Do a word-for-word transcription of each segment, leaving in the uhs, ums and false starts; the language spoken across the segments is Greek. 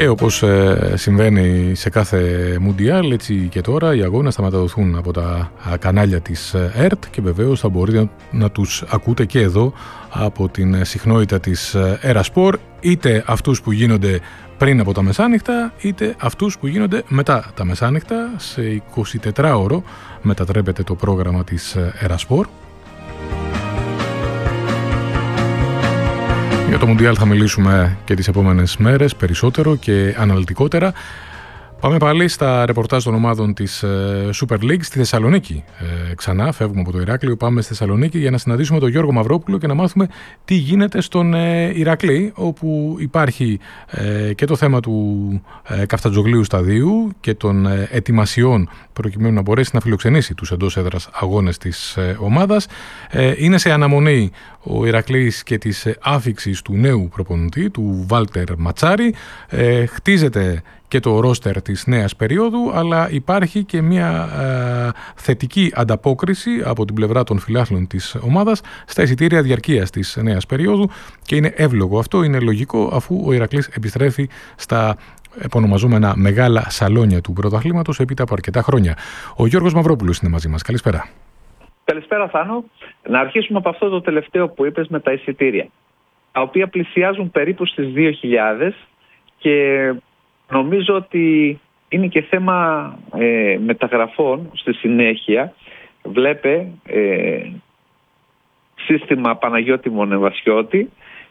Και όπως ε, συμβαίνει σε κάθε Μουντιάλ, έτσι και τώρα οι αγώνες θα μεταδοθούν από τα κανάλια της ΕΡΤ και βεβαίως θα μπορείτε να, να τους ακούτε και εδώ από την συχνότητα της Ερασπορ, είτε αυτούς που γίνονται πριν από τα μεσάνυχτα, είτε αυτούς που γίνονται μετά τα μεσάνυχτα. Σε εικοσιτετράωρο μετατρέπεται το πρόγραμμα της Ερασπορ. Για το Μουντιάλ θα μιλήσουμε και τις επόμενες μέρες περισσότερο και αναλυτικότερα. Πάμε πάλι στα ρεπορτάζ των ομάδων της Super League στη Θεσσαλονίκη. Ε, ξανά φεύγουμε από το Ηράκλειο, πάμε στη Θεσσαλονίκη για να συναντήσουμε τον Γιώργο Μαυρόπουλο και να μάθουμε τι γίνεται στον ε, Ηρακλή, όπου υπάρχει ε, και το θέμα του ε, Καφτατζογλίου σταδίου και των ε, ετοιμασιών προκειμένου να μπορέσει να φιλοξενήσει τους εντός έδρας αγώνες της ε, ομάδας. Ε, είναι σε αναμονή ο Ηρακλής και της ε, άφιξης του νέου προπονητή, του Βάλτερ Ματσάρη. Ε, χτίζεται και το ρόστερ της νέας περίοδου, αλλά υπάρχει και μια ε, θετική ανταπόκριση από την πλευρά των φιλάθλων της ομάδας στα εισιτήρια διαρκείας της νέας περίοδου και είναι εύλογο αυτό, είναι λογικό, αφού ο Ηρακλής επιστρέφει στα επωνομαζόμενα μεγάλα σαλόνια του πρωταθλήματος έπειτα από αρκετά χρόνια. Ο Γιώργος Μαυρόπουλος είναι μαζί μας. Καλησπέρα. Καλησπέρα, Θάνο. Να αρχίσουμε από αυτό το τελευταίο που είπες με τα εισιτήρια, τα οποία πλησιάζουν περίπου στις δύο χιλιάδες και νομίζω ότι είναι και θέμα ε, μεταγραφών στη συνέχεια. Βλέπε ε, σύστημα Παναγιώτη Μονεβασιώτη,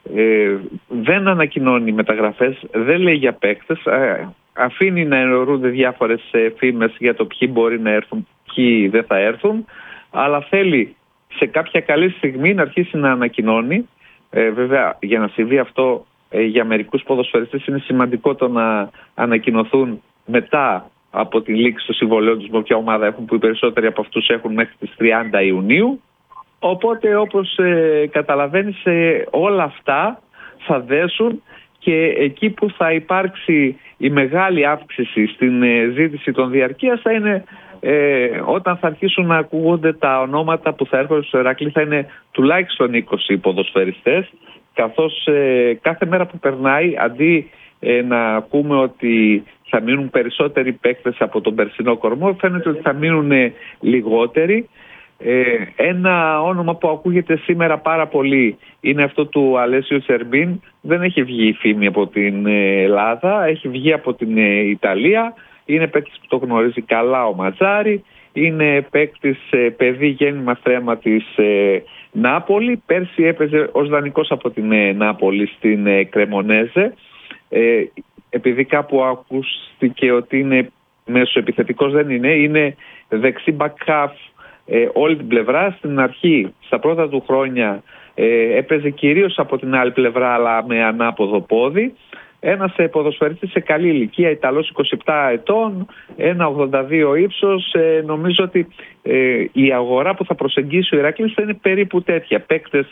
ε, δεν ανακοινώνει μεταγραφές, δεν λέει για παίκτες, ε, αφήνει να εννοούνται διάφορες φήμες για το ποιοι μπορεί να έρθουν, ποιοι δεν θα έρθουν, αλλά θέλει σε κάποια καλή στιγμή να αρχίσει να ανακοινώνει. Ε, βέβαια, για να συμβεί αυτό, για μερικούς ποδοσφαιριστές είναι σημαντικό το να ανακοινωθούν μετά από τη λήξη του συμβολέου τους με όποια ομάδα έχουν, που οι περισσότεροι από αυτούς έχουν μέχρι τις τριάντα Ιουνίου. Οπότε, όπως ε, καταλαβαίνεις, ε, όλα αυτά θα δέσουν και εκεί που θα υπάρξει η μεγάλη αύξηση στην ε, ζήτηση των διαρκείας θα είναι ε, όταν θα αρχίσουν να ακούγονται τα ονόματα που θα έρχονται στο Ηρακλή. Θα είναι τουλάχιστον είκοσι ποδοσφαιριστές, καθώς ε, κάθε μέρα που περνάει, αντί ε, να ακούμε ότι θα μείνουν περισσότεροι παίκτες από τον περσινό κορμό, φαίνεται ότι θα μείνουν ε, λιγότεροι. Ε, ένα όνομα που ακούγεται σήμερα πάρα πολύ είναι αυτό του Αλέσιο Σερμπίν. Δεν έχει βγει η φήμη από την ε, Ελλάδα, έχει βγει από την ε, Ιταλία. Είναι παίκτης που το γνωρίζει καλά ο Ματζάρη. Είναι παίκτης ε, παιδί γέννημα θρέμα της ε, Νάπολη. Πέρσι έπαιζε ως δανεικός από την ε, Νάπολη στην ε, Κρεμονέζε. Ε, επειδή κάπου ακούστηκε ότι είναι μεσοεπιθετικός, δεν είναι. Είναι δεξί back half ε, όλη την πλευρά. Στην αρχή, στα πρώτα του χρόνια, ε, έπαιζε κυρίως από την άλλη πλευρά, αλλά με ανάποδο πόδι. Ένας ποδοσφαιριστής σε καλή ηλικία, Ιταλός είκοσι επτά ετών, ένα ογδόντα δύο ύψος. Ε, νομίζω ότι ε, η αγορά που θα προσεγγίσει ο Ηρακλής θα είναι περίπου τέτοια. Παίκτες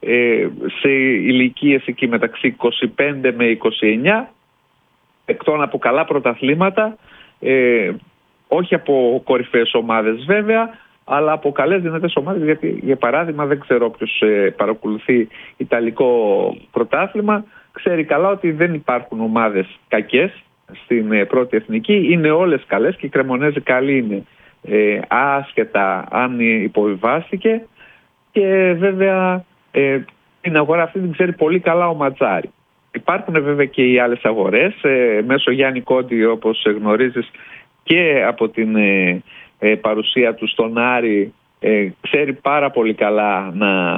ε, σε ηλικίες εκεί μεταξύ είκοσι πέντε με είκοσι εννιά, εκτών από καλά πρωταθλήματα, ε, όχι από κορυφαίες ομάδες βέβαια, αλλά από καλές δυνατές ομάδες, γιατί για παράδειγμα δεν ξέρω όποιος ε, παρακολουθεί Ιταλικό πρωτάθλημα, ξέρει καλά ότι δεν υπάρχουν ομάδες κακές στην ε, πρώτη εθνική, είναι όλες καλές και η Κρεμονέζη καλή είναι, ε, άσχετα αν υποβιβάστηκε, και βέβαια ε, την αγορά αυτή την ξέρει πολύ καλά ο Ματζάρη. Υπάρχουν βέβαια και οι άλλες αγορές, ε, μέσω Γιάννη Κόντι, όπως γνωρίζεις, και από την ε, ε, παρουσία του στον Άρη, ε, ξέρει πάρα πολύ καλά να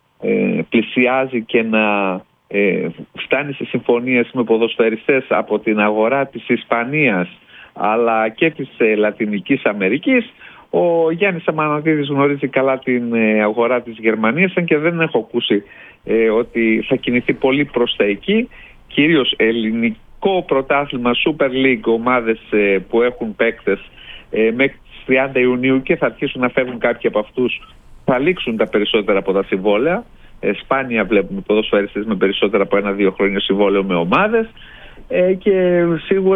ε, πλησιάζει και να ε, φτάνει σε συμφωνίες με ποδοσφαιριστές από την αγορά της Ισπανίας αλλά και της ε, Λατινικής Αμερικής. Ο Γιάννης Αμανατίδης γνωρίζει καλά την ε, αγορά της Γερμανίας, αν και δεν έχω ακούσει ε, ότι θα κινηθεί πολύ προς τα εκεί. Κυρίως ελληνικό πρωτάθλημα, Super League, ομάδες ε, που έχουν παίκτες ε, μέχρι τις τριάντα Ιουνίου, και θα αρχίσουν να φεύγουν κάποιοι από αυτούς, θα λήξουν τα περισσότερα από τα συμβόλαια. Ε, σπάνια βλέπουμε ποδοσφαιριστές με περισσότερα από ένα-δύο χρόνια συμβόλαιο με ομάδες, ε, και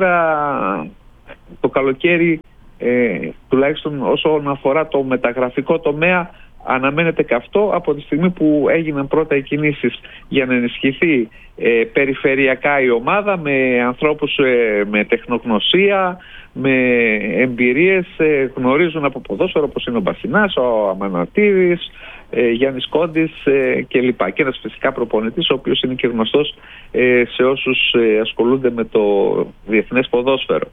σίγουρα το καλοκαίρι, ε, τουλάχιστον όσον αφορά το μεταγραφικό τομέα, αναμένεται και αυτό από τη στιγμή που έγιναν πρώτα οι κινήσεις για να ενισχυθεί ε, περιφερειακά η ομάδα με ανθρώπους ε, με τεχνογνωσία, με εμπειρίες, ε, γνωρίζουν από ποδόσφαιρο όπως είναι ο Μπασινάς, ο Αμανατίδης, ε, Γιάννης Κόντης ε, κλπ. Και ένας φυσικά προπονητής ο οποίος είναι και γνωστός ε, σε όσους ε, ασχολούνται με το διεθνές ποδόσφαιρο.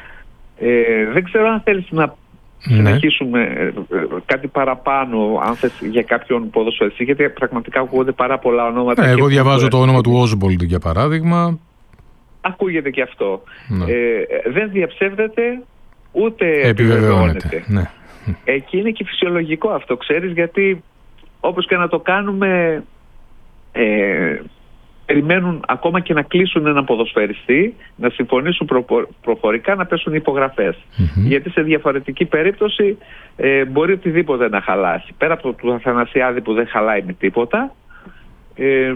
Ε, δεν ξέρω αν θέλεις να ναι. συνεχίσουμε ε, κάτι παραπάνω αν θες, για κάποιον ποδοσφαιριστή, γιατί πραγματικά ακούγονται πάρα πολλά ονόματα. Ε, εγώ διαβάζω το όνομα του Όσμπολντ για παράδειγμα. Ακούγεται και αυτό. Ναι. Ε, δεν διαψεύδεται ούτε επιβεβαιώνεται. Ναι. Εκεί είναι και φυσιολογικό αυτό, ξέρεις, γιατί όπως και να το κάνουμε ε, περιμένουν ακόμα και να κλείσουν έναν ποδοσφαιριστή, να συμφωνήσουν προ, προφορικά, να πέσουν υπογραφές. Mm-hmm. Γιατί σε διαφορετική περίπτωση ε, μπορεί οτιδήποτε να χαλάσει. Πέρα από του Αθανασιάδη που δεν χαλάει με τίποτα, ε,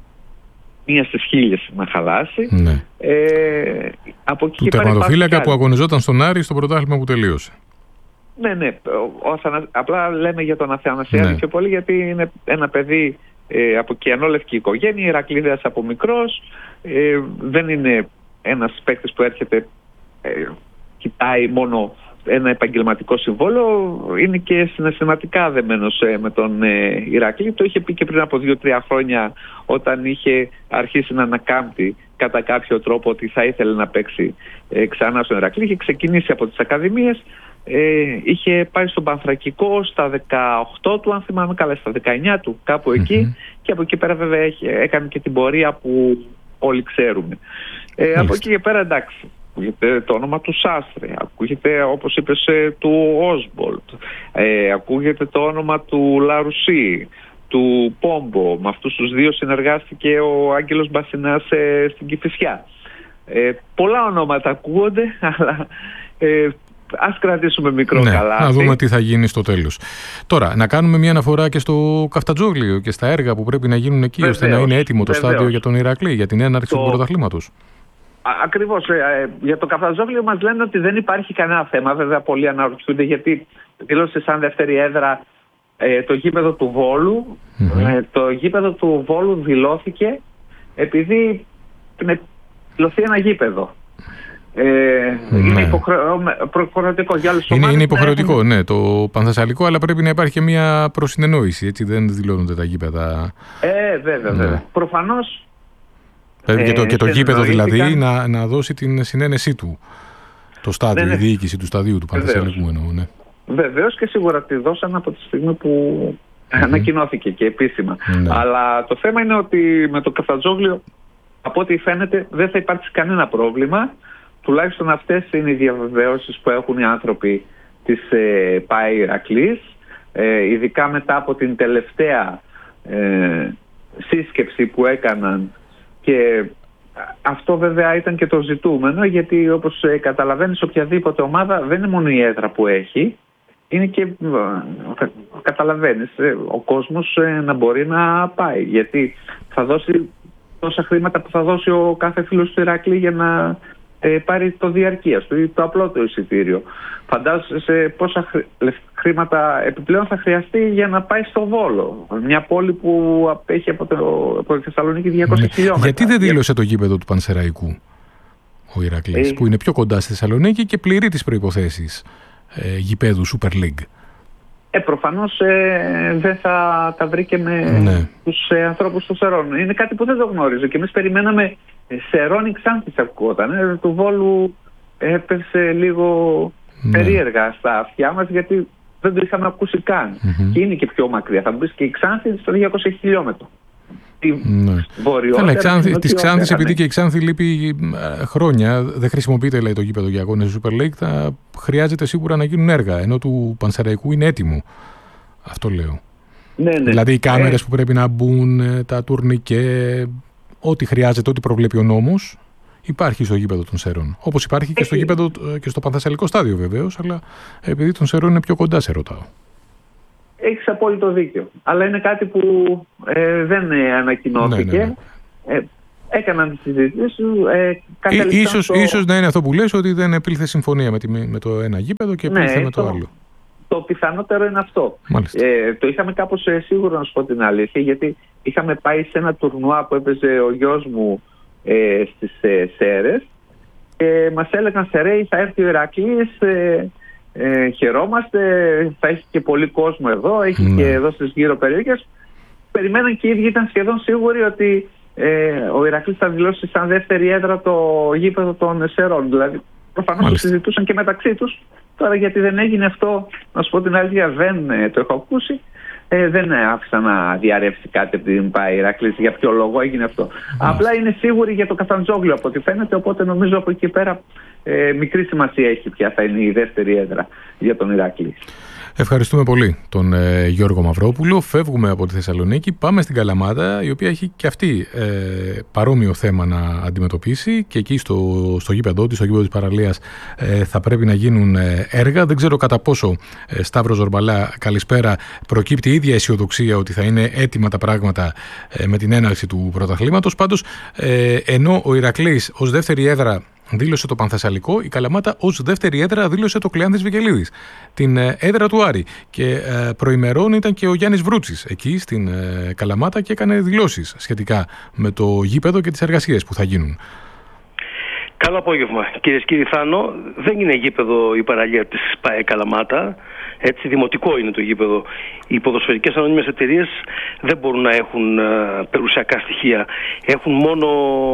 μία στις χίλιες να χαλάσει. Ναι. Ε, από εκεί του τερματοφύλακα που αγωνιζόταν στον Άρη στο πρωτάθλημα που τελείωσε. Ναι, ναι. Ο, ο Αθανα... Απλά λέμε για τον Αθανασιάδη ναι. πιο πολύ, γιατί είναι ένα παιδί ε, από κιανόλευκη οικογένεια, Ηρακλήδεας από μικρός. Ε, δεν είναι ένας παίκτης που έρχεται, ε, κοιτάει μόνο ένα επαγγελματικό συμβόλαιο, είναι και συναισθηματικά δεμένος ε, με τον ε, Ηρακλή. Το είχε πει και πριν από δύο-τρία χρόνια, όταν είχε αρχίσει να ανακάμπτει κατά κάποιο τρόπο ότι θα ήθελε να παίξει ε, ξανά στον Ηρακλή. Είχε ξεκινήσει από τις ακαδημίες, ε, είχε πάει στον Πανθρακικό στα δεκαοκτώ του, αν θυμάμαι καλά, στα δεκαεννιά του, κάπου εκεί, mm-hmm. και από εκεί πέρα βέβαια έχει, έκανε και την πορεία που όλοι ξέρουμε. Ε, από εκεί και πέρα εντάξει. Ακούγεται το όνομα του Σάστρε, ακούγεται όπως είπες του Όσμπολτ, ε, ακούγεται το όνομα του Λαρουσί, του Πόμπο. Με αυτούς τους δύο συνεργάστηκε ο Άγγελος Μπασινάς ε, στην Κηφισιά. Ε, πολλά ονόματα ακούγονται, αλλά ε, ας κρατήσουμε μικρό ναι, καλάθι. Να δούμε τι θα γίνει στο τέλος. Τώρα, να κάνουμε μια αναφορά και στο Καφτατζόγλιο και στα έργα που πρέπει να γίνουν εκεί, βεβαίως, ώστε να είναι έτοιμο το βεβαίως. στάδιο για τον Ηρακλή, για την έναρξη το... του πρωταθλήματος. Ακριβώς. Ε, για το Καφτατζόγλιο μας λένε ότι δεν υπάρχει κανένα θέμα. Βέβαια, πολλοί αναρωτιούνται γιατί δήλωσε σαν δεύτερη έδρα ε, το γήπεδο του Βόλου. Mm-hmm. Ε, το γήπεδο του Βόλου δηλώθηκε επειδή είναι δηλωθεί ένα γήπεδο. Ε, ναι. Είναι υποχρεωτικό για άλλους είναι, ομάδες. Είναι υποχρεωτικό, έχουν... ναι, το πανθασσαλικό, αλλά πρέπει να υπάρχει και μια προσυνεννόηση. Έτσι δεν δηλώνονται τα γήπεδα. Ε, βέβαια, ναι. βέβαια. Προφανώς. Πρέπει και το, και το γήπεδο δηλαδή να, να δώσει την συνένεσή του. Το στάδιο, ναι, ναι. η διοίκηση του σταδίου του Πανθασσαλικού εννοώ. Ναι. Βεβαίως και σίγουρα τη δώσαν από τη στιγμή που mm-hmm. ανακοινώθηκε και επίσημα. Ναι. Αλλά το θέμα είναι ότι με το Καφτατζόγλιο, από ό,τι φαίνεται, δεν θα υπάρξει κανένα πρόβλημα. Τουλάχιστον αυτές είναι οι διαβεβαιώσεις που έχουν οι άνθρωποι της ε, ΠΑΕ Ηρακλής, ε, ειδικά μετά από την τελευταία ε, σύσκεψη που έκαναν. Και αυτό βέβαια ήταν και το ζητούμενο, γιατί όπως ε, καταλαβαίνεις, οποιαδήποτε ομάδα δεν είναι μόνο η έδρα που έχει, είναι και, ε, καταλαβαίνεις, ε, ο κόσμος ε, να μπορεί να πάει, γιατί θα δώσει τόσα χρήματα που θα δώσει ο κάθε φίλος του Ηρακλή για να ε, πάρει το διαρκείας του ή το απλό το εισιτήριο. Φαντάζεσαι πόσα χρήματα επιπλέον θα χρειαστεί για να πάει στο Βόλο, μια πόλη που απέχει από, το, από τη Θεσσαλονίκη διακόσια χιλιόμετρα. Γιατί δεν δήλωσε το γήπεδο του Πανσεραϊκού ο Ηρακλής, ε... που είναι πιο κοντά στη Θεσσαλονίκη και πληρεί τις προϋποθέσεις ε, γηπέδου Super League? Ε, προφανώς ε, δεν θα τα βρει και με ναι. τους ε, ανθρώπους του Σερών. Είναι κάτι που δεν το γνώριζω και εμείς περιμέναμε Σερών ή Ξάνθης ακούγονταν. Ε, του Βόλου έπεσε λίγο ναι. περίεργα στα αυτιά μας, γιατί δεν το είχαμε ακούσει καν. Mm-hmm. Και είναι και πιο μακριά. Θα μπεις και η Ξάνθη στα διακόσια χιλιόμετρα. Ναι. Βορειότερα. Τη Ξάνθη, επειδή και η Ξάνθη λείπει χρόνια, δεν χρησιμοποιείται λέει, το γήπεδο για αγώνες Super League, θα χρειάζεται σίγουρα να γίνουν έργα. Ενώ του Πανσεραϊκού είναι έτοιμο. Αυτό λέω. Ναι, ναι. Δηλαδή οι κάμερες ε... που πρέπει να μπουν, τα τουρνικέ, ό,τι χρειάζεται, ό,τι προβλέπει ο νόμος, υπάρχει στο γήπεδο των Σερών. Όπως υπάρχει και στο γήπεδο και στο Πανθασσαλικό στάδιο βεβαίως, αλλά επειδή των Σερών είναι πιο κοντά, σε ρωτάω. Έχεις απόλυτο δίκιο. Αλλά είναι κάτι που ε, δεν ανακοινώθηκε. Ναι, ναι, ναι. Ε, έκαναν τις συζητήσεις. Ε, ίσως, το... ίσως να είναι αυτό που λες, ότι δεν επήλθε συμφωνία με, τη, με το ένα γήπεδο και επήλθε ναι, με το, το άλλο. το πιθανότερο είναι αυτό. Ε, το είχαμε κάπως ε, σίγουρο, να σου πω την αλήθεια, γιατί είχαμε πάει σε ένα τουρνουά που έπαιζε ο γιος μου ε, στις ε, Σέρρες και μας έλεγαν Σεραίοι θα έρθει ο Ηρακλής, ε, ε, χαιρόμαστε, θα έχει και πολύ κόσμο εδώ, έχει mm. και εδώ στις γύρω περιοχές. Περιμέναν και οι ίδιοι, ήταν σχεδόν σίγουροι ότι ε, ο Ηρακλής θα δηλώσει σαν δεύτερη έδρα το γήπεδο των Σερών. Δηλαδή προφανώς το συζητούσαν και μεταξύ τους. Τώρα γιατί δεν έγινε αυτό, να σου πω την αλήθεια, δεν ε, το έχω ακούσει. Ε, δεν άφησα να διαρρεύσει κάτι επειδή μου πάει η Ηρακλής. Για ποιο λόγο έγινε αυτό. Mm. Απλά είναι σίγουροι για το Καφταντζόγλιο από ό,τι φαίνεται. Οπότε νομίζω από εκεί πέρα ε, μικρή σημασία έχει ποια θα είναι η δεύτερη έδρα για τον Ηρακλή. Ευχαριστούμε πολύ τον ε, Γιώργο Μαυρόπουλο. Φεύγουμε από τη Θεσσαλονίκη, πάμε στην Καλαμάτα, η οποία έχει και αυτή ε, παρόμοιο θέμα να αντιμετωπίσει και εκεί στο, στο γήπεδο της, στο γήπεδο της Παραλίας ε, θα πρέπει να γίνουν ε, έργα. Δεν ξέρω κατά πόσο, ε, Σταύρο Ζορμπαλά, καλησπέρα, προκύπτει η ίδια αισιοδοξία ότι θα είναι έτοιμα τα πράγματα ε, με την έναρξη του πρωταθλήματος. Πάντως, ε, ενώ ο Ηρακλής ως δεύτερη έδρα δήλωσε το Πανθεσσαλικό, η Καλαμάτα ως δεύτερη έδρα δήλωσε το Κλεάνθης Βικελίδης, την έδρα του Άρη. Και ε, προημερών ήταν και ο Γιάννης Βρούτσης εκεί στην ε, Καλαμάτα και έκανε δηλώσεις σχετικά με το γήπεδο και τις εργασίες που θα γίνουν. Καλό απόγευμα, κυρίες και κύριοι. Θάνο, δεν είναι γήπεδο η παραλία της ΠΑΕ Καλαμάτα. Έτσι, δημοτικό είναι το γήπεδο. Οι ποδοσφαιρικές ανώνυμες εταιρείες δεν μπορούν να έχουν uh, περιουσιακά στοιχεία. Έχουν μόνο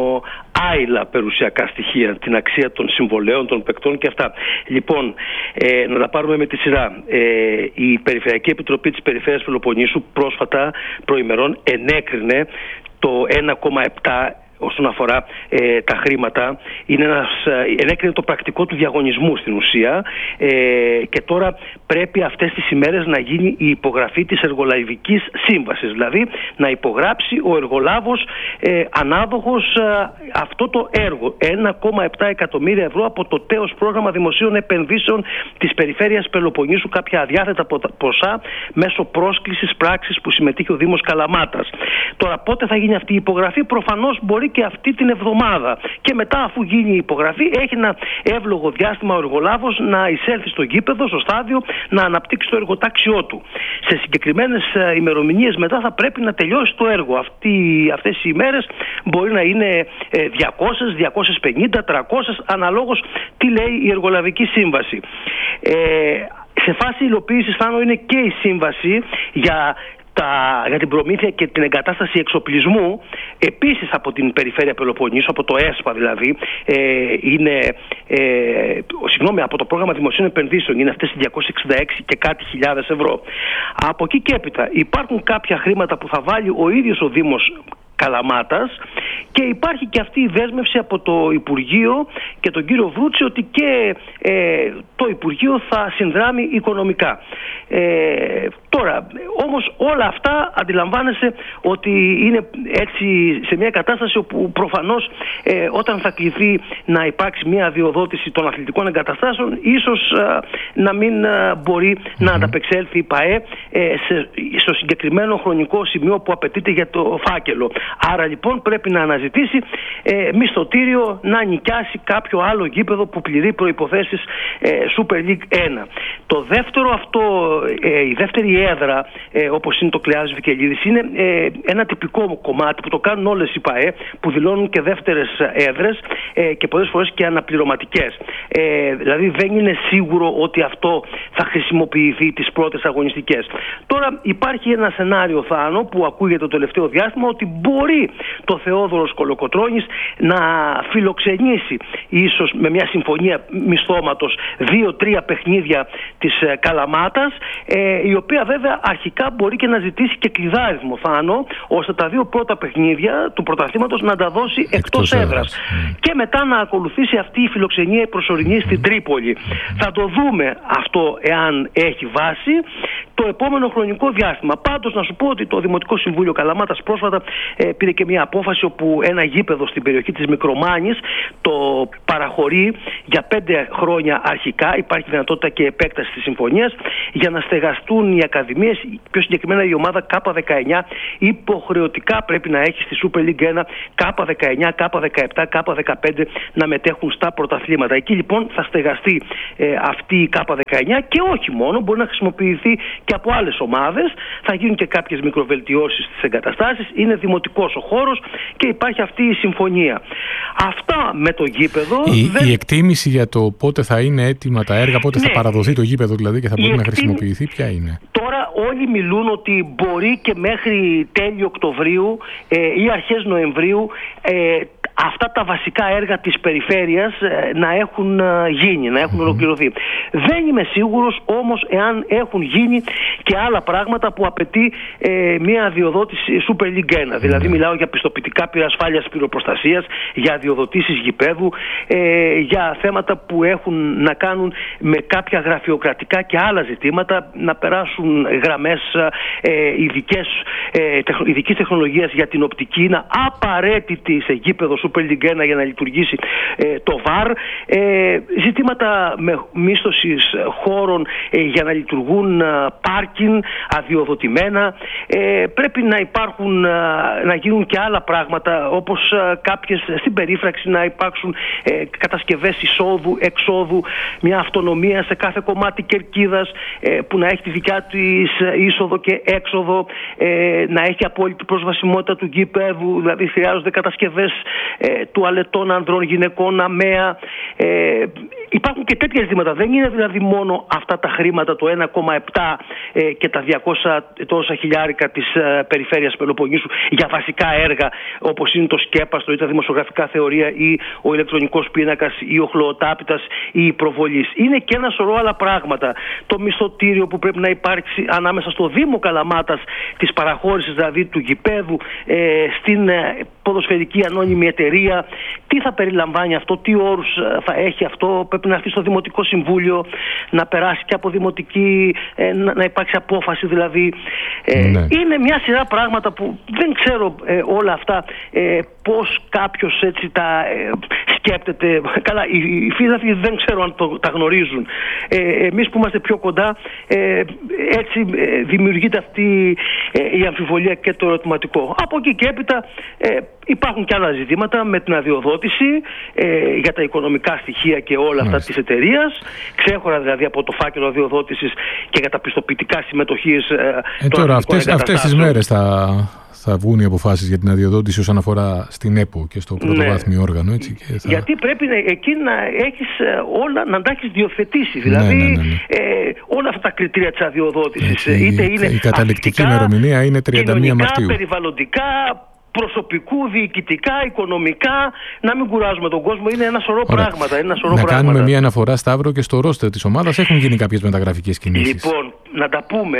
άειλα περιουσιακά στοιχεία, την αξία των συμβολέων, των παικτών και αυτά. Λοιπόν, ε, να τα πάρουμε με τη σειρά. Ε, η Περιφερειακή Επιτροπή της Περιφέρειας Πελοποννήσου πρόσφατα προημερών ενέκρινε το ένα κόμμα επτά όσον αφορά ε, τα χρήματα. Είναι ένας, ε, ενέκρινε το πρακτικό του διαγωνισμού στην ουσία ε, και τώρα πρέπει αυτές τις ημέρες να γίνει η υπογραφή της εργολαβικής σύμβασης, δηλαδή να υπογράψει ο εργολάβος ε, ανάδοχος ε, αυτό το έργο. ένα κόμμα επτά εκατομμύρια ευρώ από το ΤΕΟΣ Πρόγραμμα Δημοσίων Επενδύσεων της Περιφέρειας Πελοποννήσου, κάποια αδιάθετα ποσά μέσω πρόσκλησης πράξης που συμμετείχε ο Δήμος Καλαμάτας. Τώρα πότε θα γίνει αυτή η υπογραφή? Προφανώς μπορεί και αυτή την εβδομάδα. Και μετά, αφού γίνει η υπογραφή, έχει ένα εύλογο διάστημα ο εργολάβος να εισέλθει στο γήπεδο, στο στάδιο, να αναπτύξει το εργοτάξιό του. Σε συγκεκριμένες ημερομηνίες μετά θα πρέπει να τελειώσει το έργο. Αυτή, αυτές οι ημέρες μπορεί να είναι διακόσιες, διακόσιες πενήντα, τριακόσιες, αναλόγως τι λέει η εργολαβική σύμβαση. Ε, σε φάση υλοποίησης, Θάνο, είναι και η σύμβαση για Τα, για την προμήθεια και την εγκατάσταση εξοπλισμού, επίσης από την Περιφέρεια Πελοποννήσου, από το ΕΣΠΑ δηλαδή, ε, είναι, ε, συγγνώμη, από το Πρόγραμμα Δημοσίων Επενδύσεων, είναι αυτές οι διακόσιες εξήντα έξι και κάτι χιλιάδες ευρώ. Από εκεί και έπειτα υπάρχουν κάποια χρήματα που θα βάλει ο ίδιος ο Δήμος Καλαμάτας και υπάρχει και αυτή η δέσμευση από το Υπουργείο και τον κύριο Βρούτση ότι και ε, το Υπουργείο θα συνδράμει οικονομικά. Ε, τώρα, όμως όλα αυτά αντιλαμβάνεσαι ότι είναι έτσι σε μια κατάσταση όπου προφανώς ε, όταν θα κληθεί να υπάρξει μια αδειοδότηση των αθλητικών εγκαταστάσεων, ίσως ε, να μην ε, μπορεί mm-hmm. να ανταπεξέλθει η ΠΑΕ ε, σε, στο συγκεκριμένο χρονικό σημείο που απαιτείται για το φάκελο. Άρα λοιπόν πρέπει να αναζητήσει ε, μισθωτήριο να νοικιάσει κάποιο άλλο γήπεδο που πληρεί προϋποθέσεις ε, Super League ένα. Το δεύτερο αυτό, ε, η δεύτερη έδρα, ε, όπως είναι το Κλεάνθης Βικελίδης, είναι ε, ένα τυπικό κομμάτι που το κάνουν όλες οι ΠΑΕ, που δηλώνουν και δεύτερες έδρες ε, και πολλές φορές και αναπληρωματικές. Ε, δηλαδή δεν είναι σίγουρο ότι αυτό θα χρησιμοποιηθεί τις πρώτες αγωνιστικές. Τώρα υπάρχει ένα σενάριο, Θάνο, που ακούγεται το τελευταίο διάστημα, ότι μπορεί το Θεόδωρος Κολοκοτρώνης να φιλοξενήσει ίσως με μια συμφωνία μισθώματος δύο-τρία παιχνίδια της ε, Καλαμάτας, ε, η οποία βέβαια αρχικά μπορεί και να ζητήσει και κλειδάριθμο, Θάνο, ώστε τα δύο πρώτα παιχνίδια του πρωταθλήματος να τα δώσει εκτός, εκτός έδρας. Mm. Και μετά να ακολουθήσει αυτή η φιλοξενία η προσωρινή mm. στην Τρίπολη. Mm. Θα το δούμε αυτό, εάν έχει βάση, το επόμενο χρονικό διάστημα. Πάντως να σου πω ότι το Δημοτικό Συμβούλιο Καλαμάτας πρόσφατα ε, πήρε και μια απόφαση όπου ένα γήπεδο στην περιοχή της Μικρομάνης το παραχωρεί για πέντε χρόνια αρχικά. Υπάρχει δυνατότητα και επέκταση της συμφωνίας για να στεγαστούν οι ακαδημίες, πιο συγκεκριμένα η ομάδα Κ δεκαεννιά υποχρεωτικά πρέπει να έχει στη Super League ένα Κ δεκαεννιά, Κ δεκαεπτά, Κ δεκαπέντε να μετέχουν στα πρωταθλήματα. Εκεί λοιπόν θα στεγαστεί ε, αυτή η Κ δεκαεννιά και όχι μόνο, μπορεί να χρησιμοποιηθεί και από άλλες ομάδες. Θα γίνουν και κάποιες μικροβελτιώσεις στις εγκαταστάσεις. Είναι δημοτικός ο χώρος και υπάρχει αυτή η συμφωνία. Αυτά με το γήπεδο. Η, δεν... η εκτίμηση για το πότε θα είναι έτοιμα τα έργα, πότε ναι. θα παραδοθεί το γήπεδο δηλαδή και θα μπορεί η να εκτίμη... χρησιμοποιηθεί, ποια είναι? Τώρα όλοι μιλούν ότι μπορεί και μέχρι τέλη Οκτωβρίου ε, ή αρχές Νοεμβρίου ε, αυτά τα βασικά έργα της περιφέρειας ε, να έχουν ε, γίνει, να έχουν mm-hmm. ολοκληρωθεί. Δεν είμαι σίγουρος όμως εάν έχουν γίνει και άλλα πράγματα που απαιτεί ε, μια αδειοδότηση Super League ένα. Mm-hmm. Δηλαδή μιλάω για πιστοποιητικά πυρασφάλειας, πυροπροστασίας, για αδειοδοτήσεις γηπέδου, ε, για θέματα που έχουν να κάνουν με κάποια γραφειοκρατικά και άλλα ζητήματα, να περάσουν γραμμές ε, ειδικές, ε, τεχ, ειδικής τεχνολογίας για την οπτική, είναι απαραίτητη σε γήπεδο Super League ένα για να λειτουργήσει ε, το βαρ, ε, ζητήματα με μίσθωσης χώρων ε, για να λειτουργούν πάρκιν αδειοδοτημένα, ε, πρέπει να υπάρχουν, να γίνουν και άλλα πράγματα όπως κάποιες στην περίφραξη να υπάρξουν ε, κατασκευές εισόδου, εξόδου, μια αυτονομία σε κάθε κομμάτι κερκίδας ε, που να έχει τη δικιά της είσοδο και έξοδο, ε, να έχει απόλυτη προσβασιμότητα του γήπεδου, δηλαδή χρειάζονται κατασκευές ε, τουαλετών ανδρών, γυναικών, αμαία. Ε, υπάρχουν και τέτοια ζητήματα. Δεν είναι δηλαδή μόνο αυτά τα χρήματα, το ένα κόμμα επτά ε, και τα διακόσια τόσα χιλιάρικα της ε, περιφέρειας Πελοποννήσου για βασικά έργα όπως είναι το σκέπαστρο ή τα δημοσιογραφικά θεωρία ή ο ηλεκτρονικός πίνακας ή ο χλωοτάπητας ή η προβολής. Είναι και ένα σωρό άλλα πράγματα. Το μισθωτήριο που πρέπει να υπάρξει ανάμεσα στο Δήμο Καλαμάτας, της παραχώρησης δηλαδή του γηπέδου ε, στην ε, ποδοσφαιρική ανώνυμη εταιρεία. Τι θα περιλαμβάνει αυτό, τι όρους θα έχει αυτό, πρέπει να έρθει στο Δημοτικό Συμβούλιο, να περάσει και από δημοτική, ε, να, να υπάρξει απόφαση δηλαδή. Ε, ναι. Είναι μια σειρά πράγματα που δεν ξέρω ε, όλα αυτά ε, πώς κάποιος έτσι τα ε, σκέπτεται. Καλά, οι, οι φίλοι δεν ξέρω αν το, τα γνωρίζουν. Ε, εμείς που είμαστε πιο κοντά, ε, έτσι ε, δημιουργείται αυτή ε, η αμφιβολία και το ερωτηματικό. Από εκεί και έπειτα ε, υπάρχουν και άλλα ζητήματα με την αδειοδότηση ε, για τα οικονομικά στοιχεία και όλα αυτά της εταιρείας, ξέχωρα δηλαδή από το φάκελο αδειοδότησης και για τα πιστοποιητικά συμμετοχής ε, ε, τώρα αυτές, αυτές τις μέρες θα, θα βγουν οι αποφάσεις για την αδειοδότηση όσον αφορά στην ΕΠΟ και στο πρωτοβάθμιο ναι. όργανο. Έτσι, και θα... Γιατί πρέπει να, εκεί να έχεις όλα, να τα έχεις διοθετήσει. Δηλαδή ναι, ναι, ναι, ναι. Ε, όλα αυτά τα κριτήρια της αδειοδότησης. Έτσι, είτε η, είναι η καταληκτική ημερομηνία είναι τριάντα μία Μαρτίου. Περιβαλλοντικά, προσωπικού, διοικητικά, οικονομικά, να μην κουράζουμε τον κόσμο. Είναι ένα σωρό Ωραία. πράγματα. Ένα σωρό να πράγματα. κάνουμε μια αναφορά, Σταύρο, και στο ρόστερ της ομάδας. Έχουν γίνει κάποιες μεταγραφικές κινήσεις. Λοιπόν, να τα πούμε.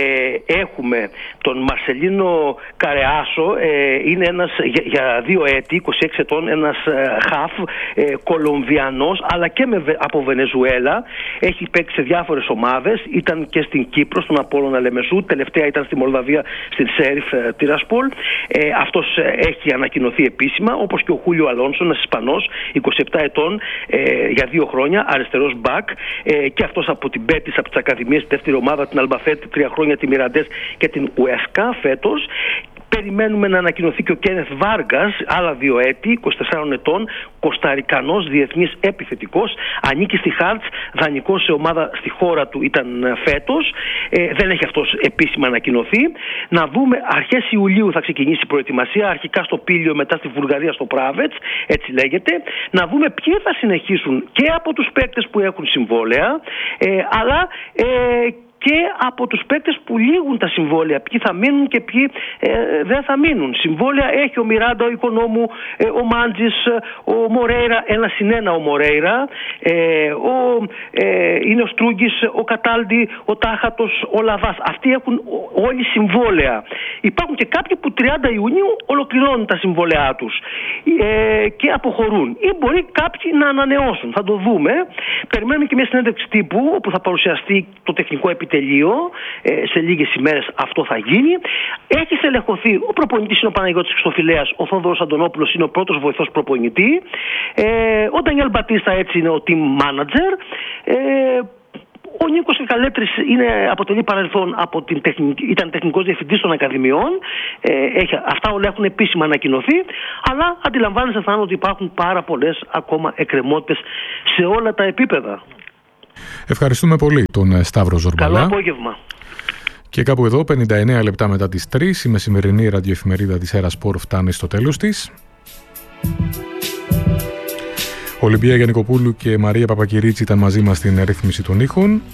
Ε, έχουμε τον Μαρσελίνο Καρεάσο. Ε, είναι ένας για, για δύο έτη, είκοσι έξι ετών, ένας ε, χαφ ε, Κολομβιανός, αλλά και με, από Βενεζουέλα. Έχει παίξει σε διάφορες ομάδες. Ήταν και στην Κύπρο, στον Απόλλωνα Λεμεσού. Τελευταία ήταν στη Μολδαβία, στην Σέριφ ε, Τιρασπόλ. Ε, αυτός έχει ανακοινωθεί επίσημα, όπως και ο Χούλιο Αλόνσο, ένας Ισπανός, είκοσι επτά ετών, ε, για δύο χρόνια, αριστερός μπακ, ε, και αυτός από την Μπέτις, από τις Ακαδημίες, τη δεύτερη ομάδα, την Αλμπαθέτ, τρία χρόνια τη Μιραντές και την Ουέσκα φέτος. Περιμένουμε να ανακοινωθεί και ο Κένεθ Βάργκας, άλλα δύο έτη, είκοσι τεσσάρων ετών, Κοσταρικανός διεθνής επιθετικός, ανήκει στη Χάρτς, δανεικός σε ομάδα στη χώρα του ήταν φέτος, ε, δεν έχει αυτός επίσημα ανακοινωθεί. Να δούμε, αρχές Ιουλίου θα ξεκινήσει η προετοιμασία, αρχικά στο Πήλιο, μετά στη Βουλγαρία στο Πράβετς, έτσι λέγεται. Να δούμε ποιοι θα συνεχίσουν και από τους παίκτες που έχουν συμβόλαια, ε, αλλά ε, και από τους παίκτες που λήγουν τα συμβόλαια, ποιοι θα μείνουν και ποιοι ε, δεν θα μείνουν. Συμβόλαια έχει ο Μιράντα, ο Οικονόμου, ε, ο Μάντζης, ο Μορέιρα, ένα συνένα ο Μορέιρα, ε, ο, ε, είναι ο Στρούγκης, ο Κατάλντι, ο Τάχατος, ο Λαβάς. Αυτοί έχουν όλοι συμβόλαια. Υπάρχουν και κάποιοι που τριάντα Ιουνίου ολοκληρώνουν τα συμβόλαιά τους ε, και αποχωρούν. Ή μπορεί κάποιοι να ανανεώσουν. Θα το δούμε. Περιμένουμε και μια συνέντευξη τύπου όπου θα παρουσιαστεί το τεχνικό επιτελείο επιτελείο. Ε, σε λίγες ημέρες αυτό θα γίνει. Έχει στελεχωθεί, ο προπονητής είναι ο Παναγιώτης Χριστοφυλέας, ο Θόδωρος Αντωνόπουλος είναι ο πρώτος βοηθός προπονητή. Ε, ο Ντανιέλ Μπατίστα έτσι είναι ο team manager. Ε, Ο Νίκος Κακαλέτρης είναι, αποτελεί παρελθόν από την τεχνική, ήταν τεχνικός διευθυντής των Ακαδημιών. Ε, έχει, αυτά όλα έχουν επίσημα ανακοινωθεί. Αλλά αντιλαμβάνεσαι, Θάνο, ότι υπάρχουν πάρα πολλές ακόμα εκκρεμότητες σε όλα τα επίπεδα. Ευχαριστούμε πολύ τον Σταύρο Ζορμπαλά. Καλό απόγευμα. Και κάπου εδώ, πενήντα εννέα λεπτά μετά τις τρεις, η μεσημερινή ραδιοεφημερίδα της Έρα-Σπορ φτάνει στο τέλος της. Ολυμπία Γιαννικοπούλου και Μαρία Παπακυρίτσι ήταν μαζί μας στην ρύθμιση των ήχων.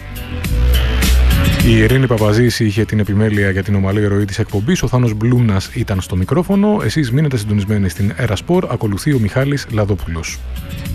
Η Ειρήνη Παπαζήση είχε την επιμέλεια για την ομαλή ροή της εκπομπής. Ο Θάνος Μπλούνας ήταν στο μικρόφωνο. Εσείς μείνετε συντονισμένοι στην Έρα-Σπορ. Ακολουθεί ο Μιχάλης Λαδόπουλος.